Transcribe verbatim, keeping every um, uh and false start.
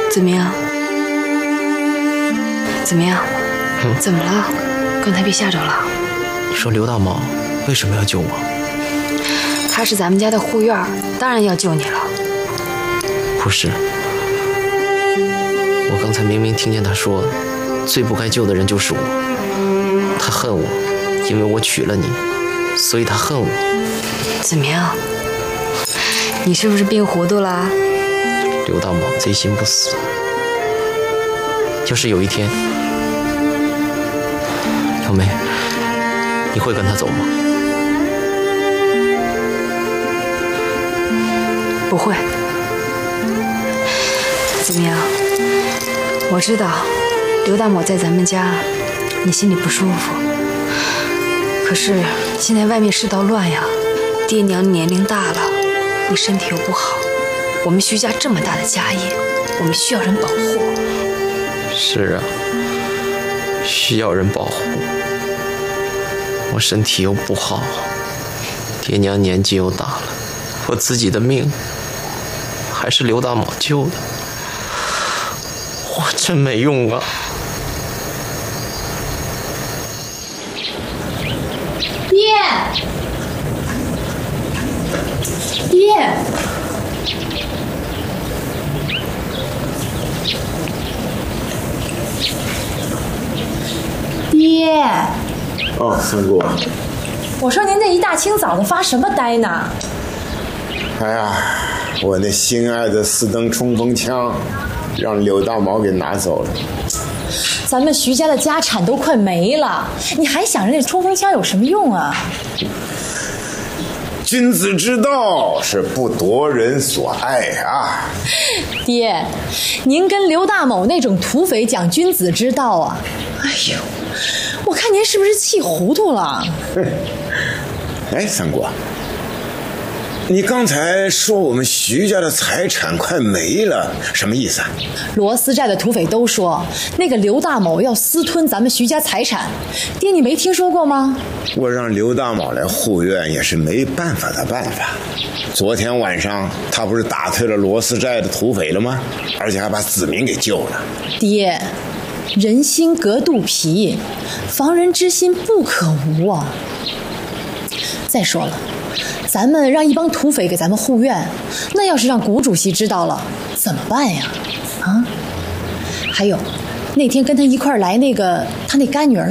怎么样？怎么样？嗯、怎么了？刚才被吓着了。 你说刘大毛为什么要救我？ 他是咱们家的护院，当然要救你了。 不是，我刚才明明听见他说，最不该救的人就是我。他恨我，因为我娶了你，所以他恨我。 怎么样？你是不是病糊涂了？ 刘大毛贼心不死。要是有一天，小梅，你会跟他走吗？ 不会。怎么样？我知道刘大某在咱们家，你心里不舒服。可是现在外面世道乱呀，爹娘年龄大了，你身体又不好，我们徐家这么大的家业，我们需要人保护。 是啊，需要人保护。我身体又不好，爹娘年纪又大了，我自己的命还是刘大某救的，我真没用啊！ 爹，爹，爹。 哦，三姑。 我说您这一大清早的发什么呆呢？ 哎呀，我那心爱的四灯冲锋枪，让刘大毛给拿走了。 咱们徐家的家产都快没了，你还想着那冲锋枪有什么用啊？ 君子之道是不夺人所爱啊！ 爹，您跟刘大某那种土匪讲君子之道啊？哎呦，我看您是不是气糊涂了？ 哎，三姑，你刚才说我们徐家的财产快没了，什么意思啊？ 罗斯寨的土匪都说那个刘大某要私吞咱们徐家财产，爹你没听说过吗？ 我让刘大某来护院也是没办法的办法。昨天晚上他不是打退了罗斯寨的土匪了吗？而且还把子民给救了。 爹，人心隔肚皮，防人之心不可无啊。再说了，咱们让一帮土匪给咱们护院，那要是让谷主席知道了怎么办呀？啊？还有，那天跟他一块儿来那个他那干女儿